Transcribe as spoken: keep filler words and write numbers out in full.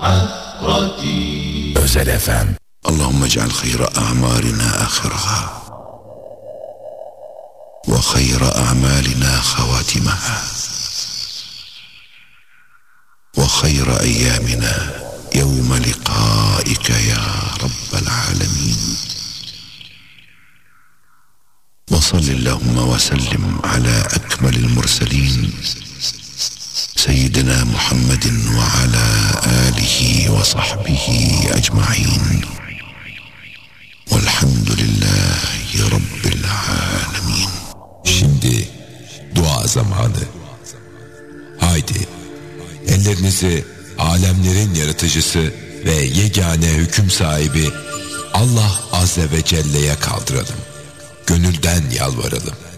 عطرتي Özel F M. اللهم اجعل خير أعمارنا آخرها وخير أعمالنا خواتمها وخير أيامنا يوم لقائك يا رب العالمين. وصل اللهم وسلم على أكمل المرسلين سيدنا محمد وعلى آله وصحبه أجمعين والحمد لله رب العالمين. Şimdi dua zamanı. Haydi ellerinizi alemlerin yaratıcısı ve yegane hüküm sahibi Allah Azze ve Celle'ye kaldıralım. Gönülden yalvaralım.